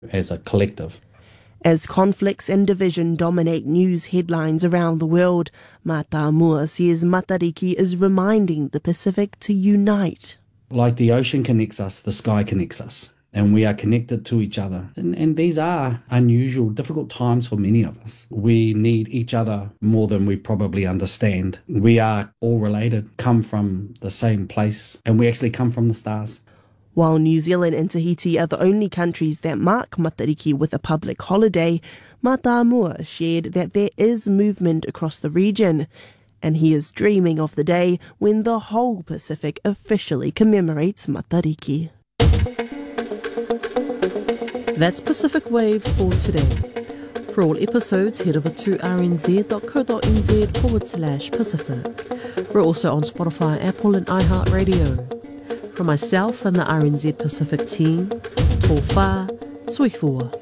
as a collective. As conflicts and division dominate news headlines around the world, Matamua says Matariki is reminding the Pacific to unite. Like the ocean connects us, the sky connects us, and we are connected to each other. And these are unusual, difficult times for many of us. We need each other more than we probably understand. We are all related, come from the same place, and we actually come from the stars. While New Zealand and Tahiti are the only countries that mark Matariki with a public holiday, Matamua shared that there is movement across the region, and he is dreaming of the day when the whole Pacific officially commemorates Matariki. That's Pacific Waves for today. For all episodes, head over to rnz.co.nz/Pacific. We're also on Spotify, Apple and iHeartRadio. From myself and the RNZ Pacific team, tō whā, sui fua.